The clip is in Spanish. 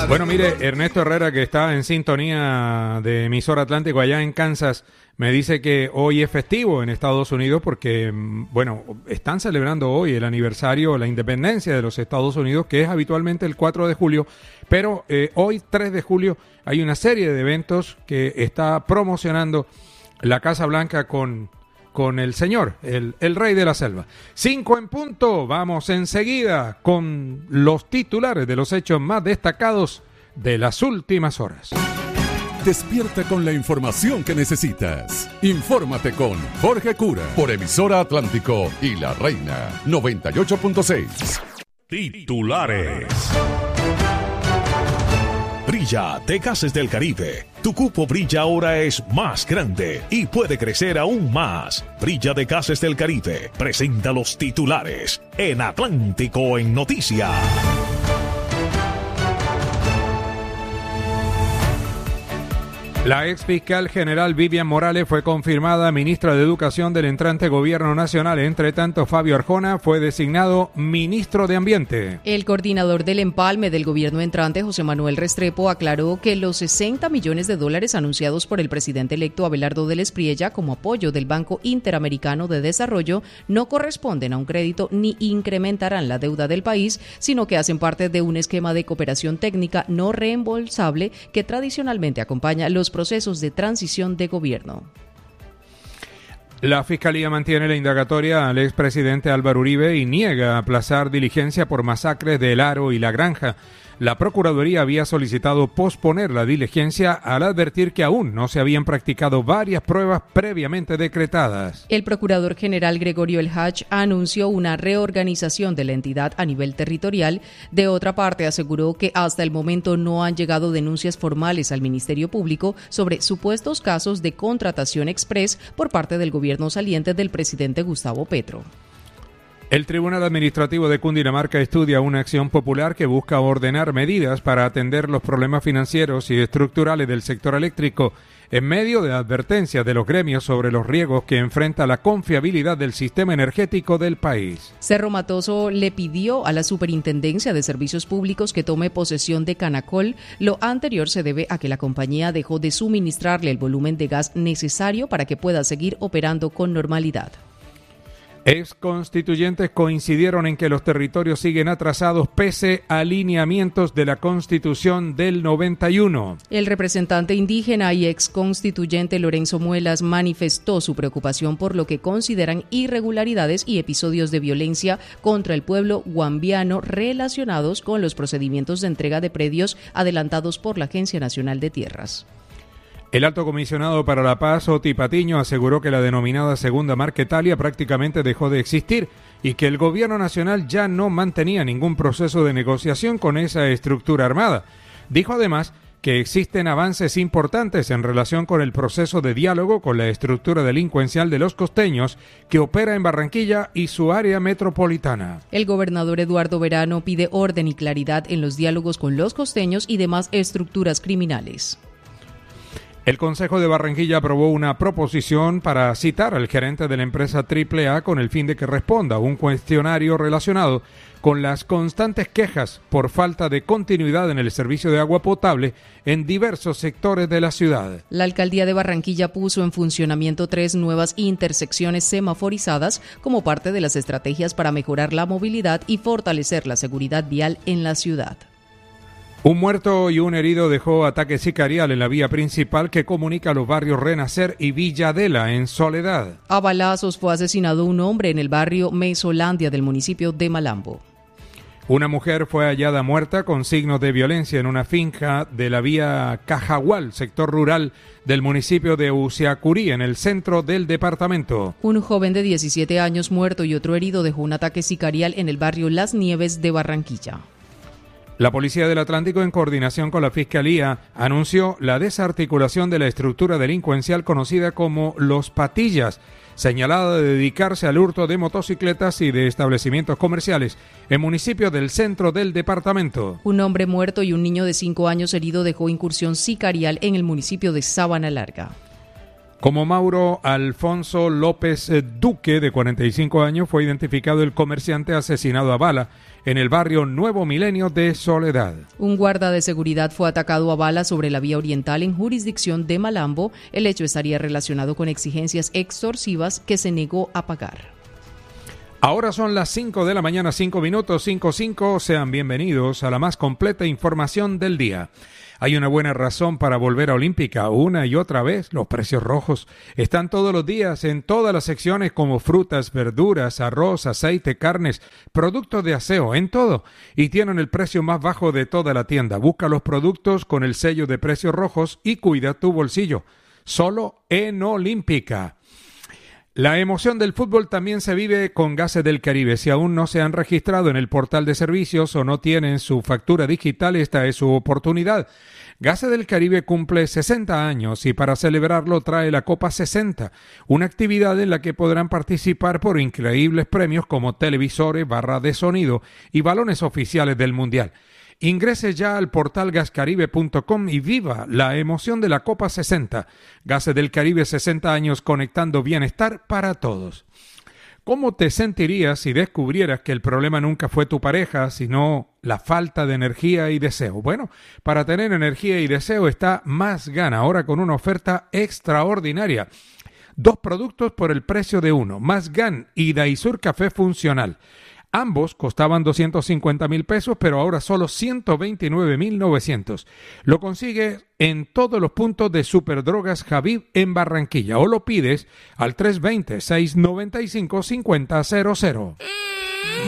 Bueno, mire, Ernesto Herrera, que está en sintonía de Emisora Atlántico allá en Kansas, me dice que hoy es festivo en Estados Unidos porque, bueno, están celebrando hoy el aniversario, la independencia de los Estados Unidos, que es habitualmente el 4 de julio, pero hoy, 3 de julio, hay una serie de eventos que está promocionando la Casa Blanca con el señor, el rey de la selva. 5 en punto, vamos enseguida con los titulares de los hechos más destacados de las últimas horas. Despierta con la información que necesitas. Infórmate con Jorge Cura por Emisora Atlántico y La Reina 98.6. Titulares. Brilla de Gases del Caribe. Tu cupo Brilla ahora es más grande y puede crecer aún más. Brilla de Gases del Caribe presenta los titulares en Atlántico en Noticias. La ex fiscal general Vivian Morales fue confirmada ministra de Educación del entrante gobierno nacional. Entre tanto, Fabio Arjona fue designado ministro de Ambiente. El coordinador del empalme del gobierno entrante, José Manuel Restrepo, aclaró que los $60 millones anunciados por el presidente electo Abelardo del Espriella como apoyo del Banco Interamericano de Desarrollo no corresponden a un crédito ni incrementarán la deuda del país, sino que hacen parte de un esquema de cooperación técnica no reembolsable que tradicionalmente acompaña los procesos de transición de gobierno. La Fiscalía mantiene la indagatoria al expresidente Álvaro Uribe y niega aplazar diligencia por masacres de El Aro y La Granja. La Procuraduría había solicitado posponer la diligencia al advertir que aún no se habían practicado varias pruebas previamente decretadas. El Procurador General Gregorio El Hach anunció una reorganización de la entidad a nivel territorial. De otra parte, aseguró que hasta el momento no han llegado denuncias formales al Ministerio Público sobre supuestos casos de contratación express por parte del gobierno saliente del presidente Gustavo Petro. El Tribunal Administrativo de Cundinamarca estudia una acción popular que busca ordenar medidas para atender los problemas financieros y estructurales del sector eléctrico en medio de advertencias de los gremios sobre los riesgos que enfrenta la confiabilidad del sistema energético del país. Cerro Matoso le pidió a la Superintendencia de Servicios Públicos que tome posesión de Canacol. Lo anterior se debe a que la compañía dejó de suministrarle el volumen de gas necesario para que pueda seguir operando con normalidad. Exconstituyentes coincidieron en que los territorios siguen atrasados pese a alineamientos de la Constitución del 91. El representante indígena y exconstituyente Lorenzo Muelas manifestó su preocupación por lo que consideran irregularidades y episodios de violencia contra el pueblo guambiano relacionados con los procedimientos de entrega de predios adelantados por la Agencia Nacional de Tierras. El alto comisionado para la paz, Oti Patiño, aseguró que la denominada Segunda Marquetalia prácticamente dejó de existir y que el gobierno nacional ya no mantenía ningún proceso de negociación con esa estructura armada. Dijo además que existen avances importantes en relación con el proceso de diálogo con la estructura delincuencial de los costeños que opera en Barranquilla y su área metropolitana. El gobernador Eduardo Verano pide orden y claridad en los diálogos con los costeños y demás estructuras criminales. El Consejo de Barranquilla aprobó una proposición para citar al gerente de la empresa AAA con el fin de que responda a un cuestionario relacionado con las constantes quejas por falta de continuidad en el servicio de agua potable en diversos sectores de la ciudad. La alcaldía de Barranquilla puso en funcionamiento 3 nuevas intersecciones semaforizadas como parte de las estrategias para mejorar la movilidad y fortalecer la seguridad vial en la ciudad. Un muerto y un herido dejó ataque sicarial en la vía principal que comunica los barrios Renacer y Villadela en Soledad. A balazos fue asesinado un hombre en el barrio Mesolandia del municipio de Malambo. Una mujer fue hallada muerta con signos de violencia en una finca de la vía Cajagual, sector rural del municipio de Uciacurí, en el centro del departamento. Un joven de 17 años muerto y otro herido dejó un ataque sicarial en el barrio Las Nieves de Barranquilla. La Policía del Atlántico, en coordinación con la Fiscalía, anunció la desarticulación de la estructura delincuencial conocida como Los Patillas, señalada de dedicarse al hurto de motocicletas y de establecimientos comerciales en municipios del centro del departamento. Un hombre muerto y un niño de 5 años herido dejó incursión sicarial en el municipio de Sabana Larga. Como Mauro Alfonso López Duque, de 45 años, fue identificado el comerciante asesinado a bala en el barrio Nuevo Milenio de Soledad. Un guarda de seguridad fue atacado a bala sobre la vía oriental en jurisdicción de Malambo. El hecho estaría relacionado con exigencias extorsivas que se negó a pagar. Ahora son las 5 de la mañana, 5 minutos, 5:05. Sean bienvenidos a la más completa información del día. Hay una buena razón para volver a Olímpica una y otra vez. Los precios rojos están todos los días en todas las secciones como frutas, verduras, arroz, aceite, carnes, productos de aseo, en todo. Y tienen el precio más bajo de toda la tienda. Busca los productos con el sello de precios rojos y cuida tu bolsillo. Solo en Olímpica. La emoción del fútbol también se vive con Gases del Caribe. Si aún no se han registrado en el portal de servicios o no tienen su factura digital, esta es su oportunidad. Gases del Caribe cumple 60 años y para celebrarlo trae la Copa 60, una actividad en la que podrán participar por increíbles premios como televisores, barra de sonido y balones oficiales del Mundial. Ingrese ya al portal gascaribe.com y viva la emoción de la Copa 60. Gases del Caribe, 60 años conectando bienestar para todos. ¿Cómo te sentirías si descubrieras que el problema nunca fue tu pareja, sino la falta de energía y deseo? Bueno, para tener energía y deseo está Más Gan, ahora con una oferta extraordinaria. 2 productos por el precio de uno. Más Gan y Daisur Café Funcional. Ambos costaban 250,000 pesos, pero ahora solo 129,900. Lo consigues en todos los puntos de Superdrogas Javib en Barranquilla o lo pides al 320-695-5000.